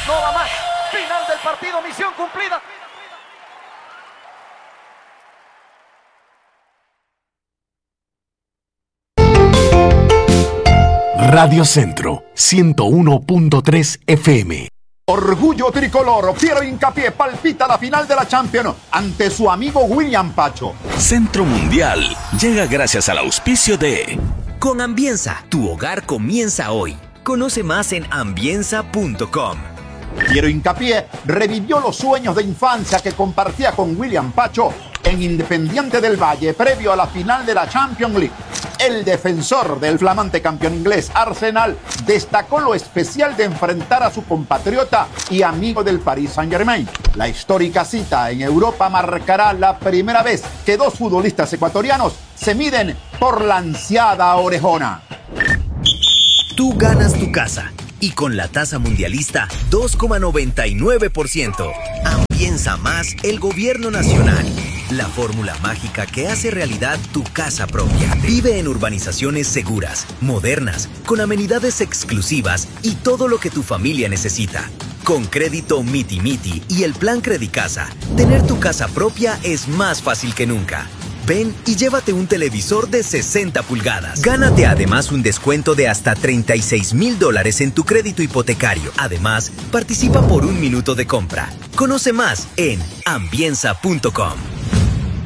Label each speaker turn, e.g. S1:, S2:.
S1: No va más. Final del partido, misión cumplida.
S2: Radio Centro 101.3 FM.
S3: Orgullo tricolor, Piero Hincapié palpita la final de la Champions ante su amigo William Pacho.
S4: Centro Mundial llega gracias al auspicio de...
S5: Con Ambienza, tu hogar comienza hoy. Conoce más en ambienza.com.
S3: Piero Hincapié revivió los sueños de infancia que compartía con William Pacho en Independiente del Valle previo a la final de la Champions League. El defensor del flamante campeón inglés Arsenal destacó lo especial de enfrentar a su compatriota y amigo del Paris Saint-Germain. La histórica cita en Europa marcará la primera vez que dos futbolistas ecuatorianos se miden por la ansiada orejona.
S5: Tú ganas tu casa y con la tasa mundialista 2,99%. Ambienza más el gobierno nacional. La fórmula mágica que hace realidad tu casa propia. Vive en urbanizaciones seguras, modernas, con amenidades exclusivas y todo lo que tu familia necesita. Con crédito Miti Miti y el plan Credicasa, tener tu casa propia es más fácil que nunca. Ven y llévate un televisor de 60 pulgadas. Gánate además un descuento de hasta $36,000 en tu crédito hipotecario. Además, participa por 1 minuto de compra. Conoce más en ambienza.com.